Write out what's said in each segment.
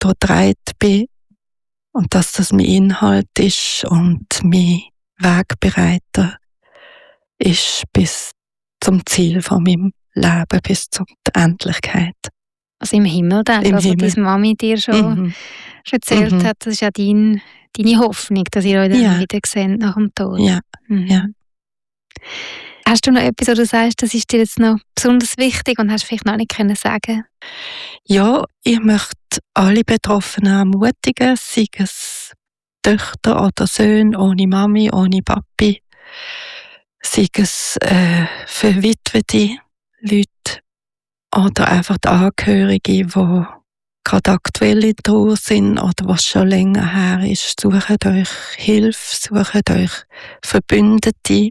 durchgetragen bin und dass das mein Inhalt ist und mein Wegbereiter ist bis zum Ziel von meinem Leben, bis zur Endlichkeit. Also im Himmel dann, Im also Himmel. deine Mami dir schon erzählt hat, das ist ja deine Hoffnung, dass ihr euch dann wieder seht nach dem Tod. Ja. Ja. Hast du noch etwas, wo du sagst, das ist dir jetzt noch besonders wichtig und hast vielleicht noch nicht können sagen? Ja, ich möchte alle Betroffenen ermutigen, sei es Töchter oder Söhne ohne Mami, ohne Papi, sei es verwitwete Leute oder einfach die Angehörigen, die gerade aktuell in Trauer sind oder was schon länger her ist. Sucht euch Hilfe, sucht euch Verbündete.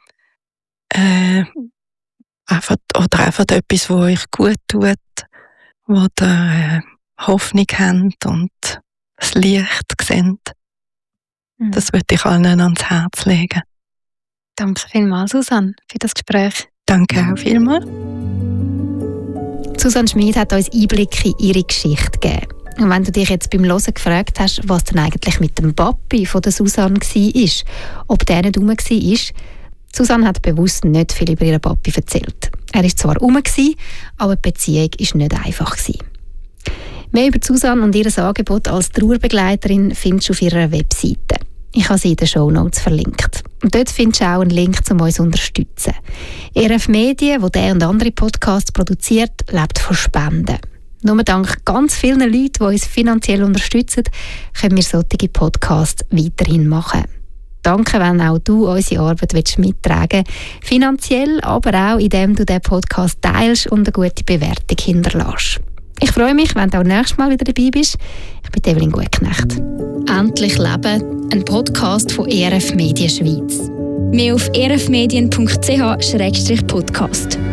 Einfach etwas, was euch gut tut, wo ihr Hoffnung habt und das Licht seht. Das würde ich allen ans Herz legen. Danke vielmals, Susanne, für das Gespräch. Danke auch vielmals. Susanne Schmid hat uns Einblicke in ihre Geschichte gegeben. Und wenn du dich jetzt beim Hören gefragt hast, was denn eigentlich mit dem Papi von der Susanne war, ob der nicht rum war, Susanne hat bewusst nicht viel über ihren Papi erzählt. Er war zwar rum, aber die Beziehung war nicht einfach. Mehr über Susanne und ihr Angebot als Trauerbegleiterin findest du auf ihrer Webseite. Ich habe sie in den Shownotes verlinkt. Und dort findest du auch einen Link, um uns zu unterstützen. RF Medien, die diesen und andere Podcasts produziert, lebt von Spenden. Nur dank ganz vielen Leuten, die uns finanziell unterstützen, können wir solche Podcasts weiterhin machen. Danke, wenn auch du unsere Arbeit mittragen willst. Finanziell, aber auch, indem du den Podcast teilst und eine gute Bewertung hinterlässt. Ich freue mich, wenn du auch nächstes Mal wieder dabei bist. Ich bin Evelyn Gutknecht. Endlich Leben, ein Podcast von ERF Medien Schweiz. Mehr auf erfmedien.ch/podcast.